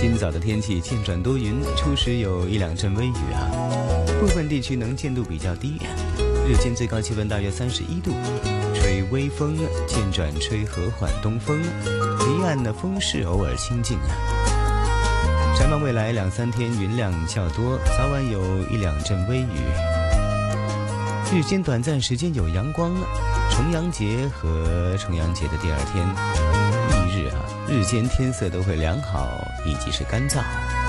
今早的天气渐转多云，初时有一两阵微雨部分地区能见度比较低，日间最高气温大约31度，吹微风，渐转吹和缓东风，离岸的风势偶尔清劲展望未来2-3天云量较多，早晚有一两阵微雨，日间短暂时间有阳光。重阳节和重阳节的第二天翌日日间天色都会良好以及是干燥。